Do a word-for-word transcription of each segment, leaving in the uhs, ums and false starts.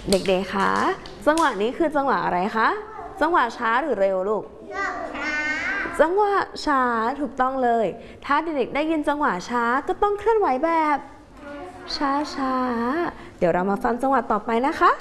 เด็กๆคะจังหวะนี้คือจังหวะอะไรคะจังหวะช้าหรือเร็วลูกจังหวะช้าถูกต้องเลยถ้าเด็กๆได้ยินจังหวะช้าก็ต้องเคลื่อนไหวแบบช้าๆเดี๋ยวเรามาฟังจังหวะต่อไปนะคะ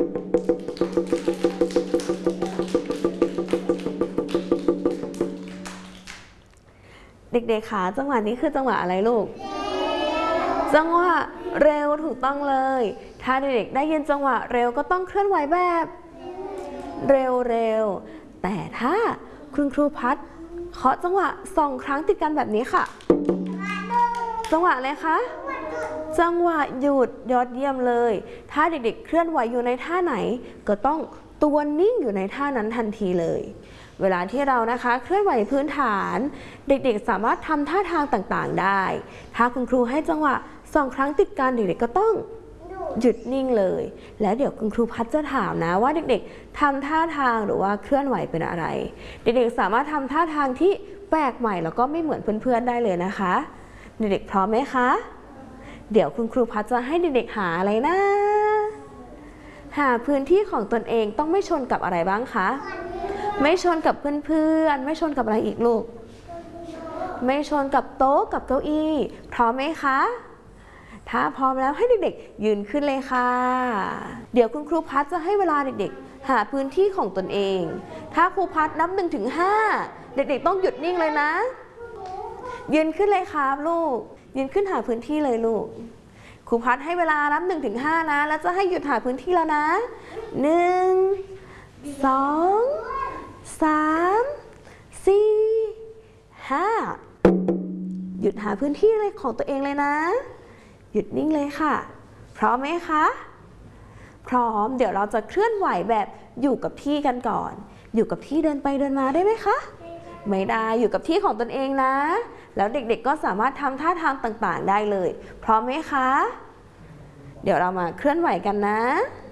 เด็กๆคะจังหวะนี้คือจังหวะอะไรลูกจังหวะเร็วถูกต้องเลยถ้าเด็กๆได้ยินจังหวะเร็วก็ต้องเคลื่อนไหวแบบเร็วๆแต่ถ้าคุณครูพัดเคาะจังหวะสองครั้งติดกันแบบนี้ค่ะจังหวะอะไรคะจังหวะหยุดยอดเยี่ยมเลยถ้าเด็กๆเคลื่อนไหวอยู่ในท่าไหนก็ต้องตัวนิ่งอยู่ในท่านั้นทันทีเลยเวลาที่เรานะคะเคลื่อนไหวพื้นฐานเด็กๆสามารถทำท่าทางต่างๆได้ถ้าคุณครูให้จังหวะสองครั้งติดกันเด็กๆก็ต้องหยุดนิ่งเลยแล้วเดี๋ยวคุณครูพัดจะถามนะว่าเด็กๆทำท่าทางหรือว่าเคลื่อนไหวเป็นอะไรเด็กๆสามารถทำท่าทางที่แปลกใหม่แล้วก็ไม่เหมือนเพื่อนๆได้เลยนะคะเด็กๆพร้อมไหมคะเดี๋ยวคุณครูพัดจะให้เด็กๆหาอะไรนะหาพื้นที่ของตนเองต้องไม่ชนกับอะไรบ้างคะไม่ชนกับเพื่อนๆไม่ชนกับอะไรอีกลูกไม่ชนกับโต๊ะกับเก้าอี้พร้อมไหมคะถ้าพร้อมแล้วให้เด็กๆยืนขึ้นเลยค่ะเดี๋ยวคุณครูพัดจะให้เวลาเด็กๆหาพื้นที่ของตนเองถ้าครูพัดนับหนึ่งถึงห้าเด็กๆต้องหยุดนิ่งเลยนะยืนขึ้นเลยครับลูกยืนขึ้นหาพื้นที่เลยลูกครูพัดให้เวลานับหนึ่งถึงห้านะแล้วจะให้หยุดหาพื้นที่แล้วนะหนึ่งสองสามสี่ห้าหยุดหาพื้นที่เลยของตัวเองเลยนะหยุดนิ่งเลยค่ะพร้อมไหมคะพร้อมเดี๋ยวเราจะเคลื่อนไหวแบบอยู่กับที่กันก่อนอยู่กับที่เดินไปเดินมาได้ไหมคะไม่ได้อยู่กับที่ของตนเองนะแล้วเด็กๆก็สามารถทำท่าทางต่างๆได้เลยพร้อมไหมคะเดี๋ยวเรามาเคลื่อนไหวกันนะ